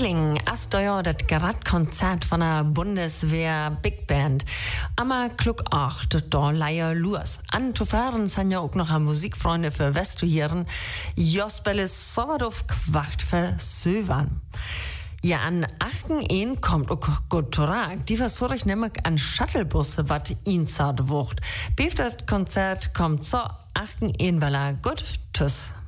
Frühling ist ja das Geradkonzert von der Bundeswehr Big Band. Aber Klug 8, da leier los. An zu fahren sind ja auch noch Musikfreunde für Westuhieren. Jospelles Soberdof Quacht für Söwan. Ja, an 8.1 kommt auch gut zurück. Die versuche ich nämlich an Shuttlebusse, was inside wucht. Beef das Konzert kommt so 8.1, weil gut, tschüss.